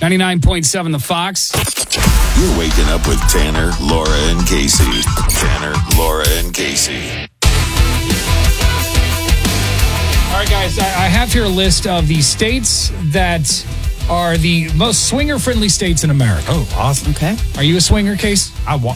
99.7 The Fox. You're waking up with Tanner, Laura, and Casey. Tanner, Laura, and Casey. All right, guys, I have here a list of the states that are the most swinger-friendly states in America. Oh, awesome. Okay. Are you a swinger, Case?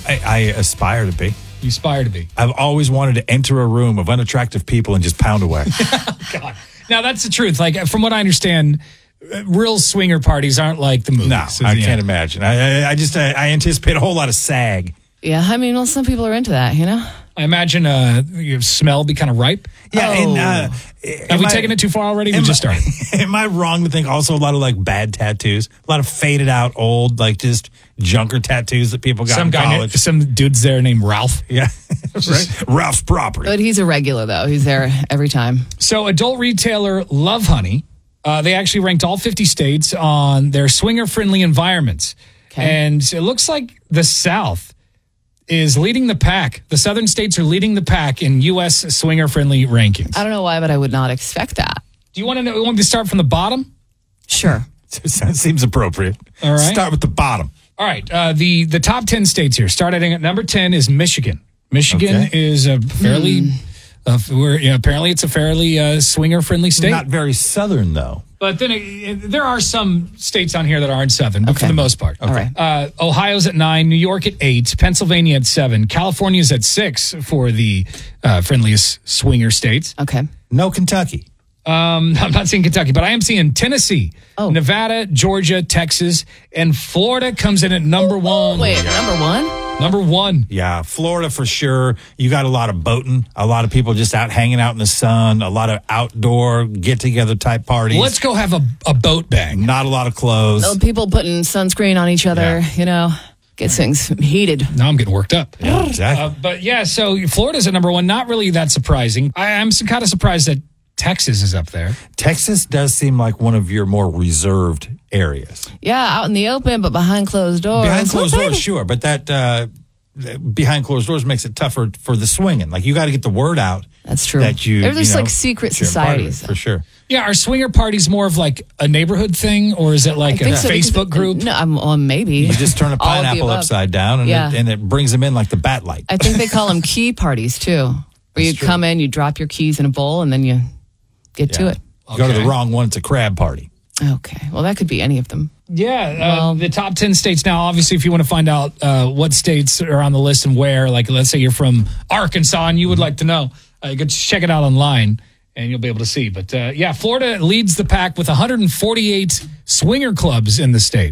I aspire to be. You aspire to be. I've always wanted to enter a room of unattractive people and just pound away. God. Now, that's the truth. Like, from what I understand, real swinger parties aren't like the movies. No, I can't imagine. I anticipate a whole lot of sag. Yeah, I mean, well, some people are into that, you know? I imagine your smell be kind of ripe. Yeah, Have we taken it too far already? We just started. Am I wrong to think also a lot of like bad tattoos? A lot of faded out old, like just junker tattoos that people got in college? Some dude's there named Ralph. Yeah, right. Ralph's property. But he's a regular, though. He's there every time. So adult retailer Love Honey, they actually ranked all 50 states on their swinger-friendly environments. Okay. And it looks like the South is leading the pack. The southern states are leading the pack in U.S. swinger-friendly rankings. I don't know why, but I would not expect that. Do you want to know? We want to start from the bottom? Sure. Seems appropriate. All right. Start with the bottom. All right. The top 10 states here. Starting at number 10 is Michigan. Michigan is a fairly, apparently it's a fairly swinger-friendly state. Not very southern, though. But then there are some states on here that aren't southern, but for the most part. All right. Ohio's at 9, New York at 8, Pennsylvania at 7, California's at 6 for the friendliest swinger states. Okay. No Kentucky. I'm not seeing Kentucky, but I am seeing Tennessee, Nevada, Georgia, Texas, and Florida comes in at number 1. Wait, number 1? Number 1. Yeah, Florida for sure. You got a lot of boating, a lot of people just out hanging out in the sun, a lot of outdoor get-together type parties. Let's go have a boat bang. Not a lot of clothes. No, people putting sunscreen on each other, you know, gets things heated. Now I'm getting worked up. Yeah, exactly. But yeah, so Florida's at number 1. Not really that surprising. I'm kind of surprised that Texas is up there. Texas does seem like one of your more reserved areas. Yeah, out in the open, but behind closed doors. Behind closed doors, sure. But that behind closed doors makes it tougher for the swinging. Like, you got to get the word out. That's true. That There's like secret societies. For sure. Yeah, are swinger parties more of like a neighborhood thing, or is it like a Facebook group? No, maybe. You just turn a All of the pineapple above. upside down, and it brings them in like the bat light. I think they call them key parties, too. Where you come in, you drop your keys in a bowl, and then you get to it. Go to the wrong one, it's a crab party. Okay. Well, that could be any of them. Yeah, the top 10 states. Now, obviously, if you want to find out what states are on the list and where, like, let's say you're from Arkansas and you would like to know, you can check it out online and you'll be able to see. But, yeah, Florida leads the pack with 148 swinger clubs in the state.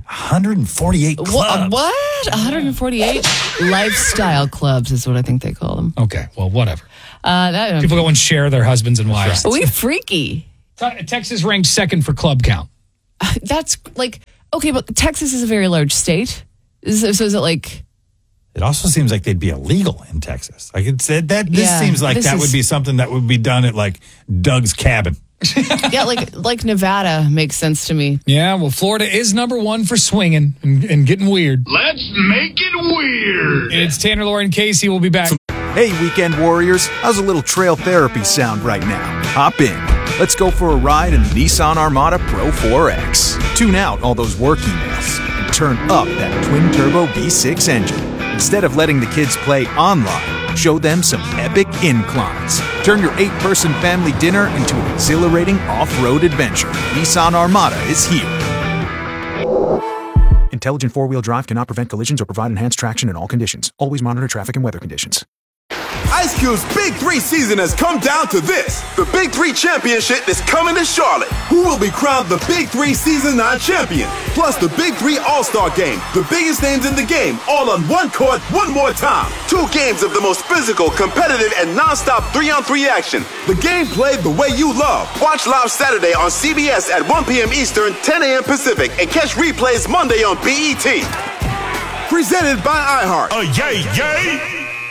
148 clubs? What? 148? Lifestyle clubs is what I think they call them. Okay, well, whatever. That, People go and share their husbands and wives. Are we freaky? Texas ranked second for club count. That's like, okay, but Texas is a very large state. So is it like... It also seems like they'd be illegal in Texas. Like it said that this seems like that would be something that would be done at like Doug's cabin. Yeah, like Nevada makes sense to me. Yeah, well, Florida is number 1 for swinging and getting weird. Let's make it weird. It's Tanner, Laura, and Casey. We'll be back. Hey, weekend warriors, how's a little trail therapy sound right now? Hop in. Let's go for a ride in the Nissan Armada Pro 4X. Tune out all those work emails and turn up that twin-turbo V6 engine. Instead of letting the kids play online, show them some epic inclines. Turn your 8-person family dinner into an exhilarating off-road adventure. Nissan Armada is here. Intelligent four-wheel drive cannot prevent collisions or provide enhanced traction in all conditions. Always monitor traffic and weather conditions. Ice Cube's Big 3 season has come down to this. The Big 3 Championship is coming to Charlotte. Who will be crowned the Big 3 Season 9 champion? Plus the Big 3 All-Star Game. The biggest names in the game, all on one court, one more time. 2 games of the most physical, competitive, and non-stop 3-on-3 action. The game played the way you love. Watch live Saturday on CBS at 1 p.m. Eastern, 10 a.m. Pacific, and catch replays Monday on BET. Presented by iHeart. Yay!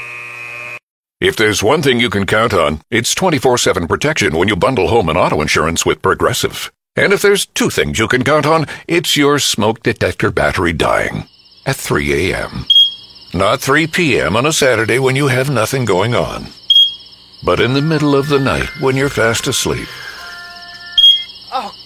If there's one thing you can count on, it's 24/7 protection when you bundle home and auto insurance with Progressive. And if there's 2 things you can count on, it's your smoke detector battery dying at 3 a.m. Not 3 p.m. on a Saturday when you have nothing going on, but in the middle of the night when you're fast asleep. Oh,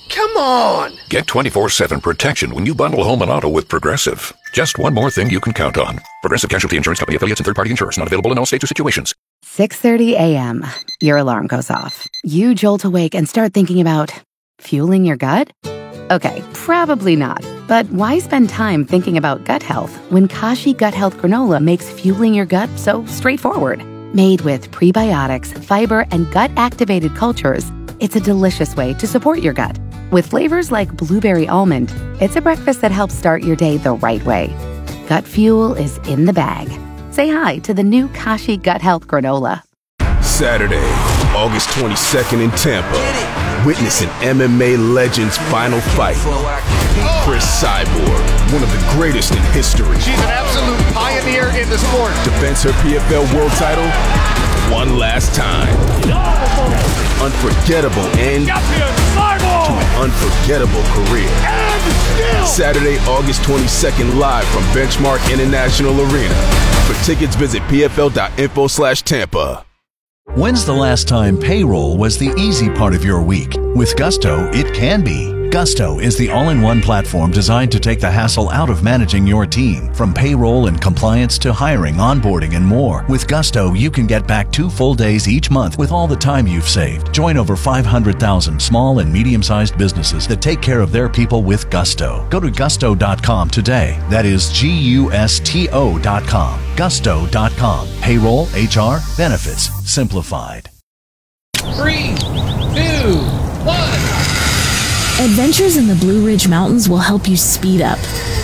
Come on! Get 24/7 protection when you bundle home and auto with Progressive. Just one more thing you can count on. Progressive Casualty Insurance Company affiliates and third-party insurers. Not available in all states or situations. 6:30 a.m. Your alarm goes off. You jolt awake and start thinking about fueling your gut? Okay, probably not. But why spend time thinking about gut health when Kashi Gut Health Granola makes fueling your gut so straightforward? Made with prebiotics, fiber, and gut-activated cultures, it's a delicious way to support your gut. With flavors like blueberry almond, it's a breakfast that helps start your day the right way. Gut fuel is in the bag. Say hi to the new Kashi Gut Health Granola. Saturday, August 22nd in Tampa. Witness an MMA legend's final fight. Chris Cyborg, one of the greatest in history. She's an absolute pioneer in the sport. Defends her PFL world title one last time. Unforgettable end to an unforgettable career. Saturday, August 22nd, live from Benchmark International Arena. For tickets, visit pfl.info/Tampa. When's the last time payroll was the easy part of your week? With Gusto, it can be. Gusto is the all-in-one platform designed to take the hassle out of managing your team. From payroll and compliance to hiring, onboarding, and more. With Gusto, you can get back 2 full days each month with all the time you've saved. Join over 500,000 small and medium-sized businesses that take care of their people with Gusto. Go to gusto.com today. That is GUSTO.com. Gusto.com. Payroll, HR, benefits, simplified. 3, 2, 1. Adventures in the Blue Ridge Mountains will help you speed up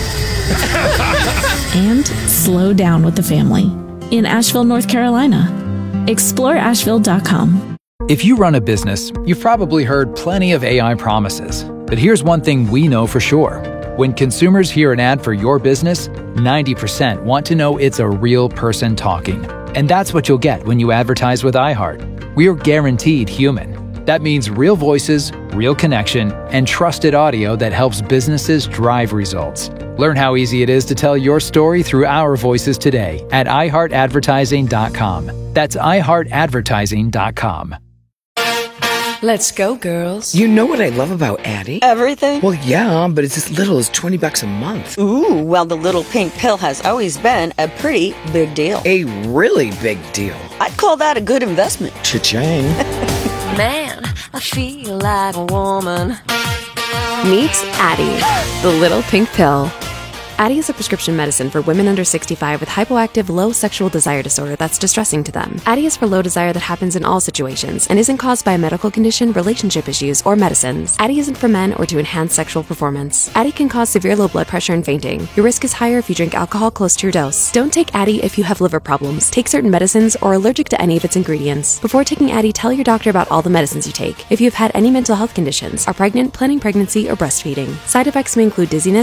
and slow down with the family in Asheville, North Carolina. Explore Asheville.com. If you run a business, you've probably heard plenty of AI promises. But here's one thing we know for sure. When consumers hear an ad for your business, 90% want to know it's a real person talking. And that's what you'll get when you advertise with iHeart. We are guaranteed human. That means real voices, real connection, and trusted audio that helps businesses drive results. Learn how easy it is to tell your story through our voices today at iHeartAdvertising.com. That's iHeartAdvertising.com. Let's go, girls. You know what I love about Addie? Everything? Well, yeah, but it's as little as $20 a month. Ooh, well, the little pink pill has always been a pretty big deal. A really big deal. I'd call that a good investment. Cha-ching. Man, I feel like a woman. Meet Addie, the little pink pill. Addie is a prescription medicine for women under 65 with hypoactive low sexual desire disorder that's distressing to them. Addie is for low desire that happens in all situations and isn't caused by a medical condition, relationship issues, or medicines. Addie isn't for men or to enhance sexual performance. Addie can cause severe low blood pressure and fainting. Your risk is higher if you drink alcohol close to your dose. Don't take Addie if you have liver problems, take certain medicines, or are allergic to any of its ingredients. Before taking Addie, tell your doctor about all the medicines you take. If you've had any mental health conditions, are pregnant, planning pregnancy, or breastfeeding. Side effects may include dizziness,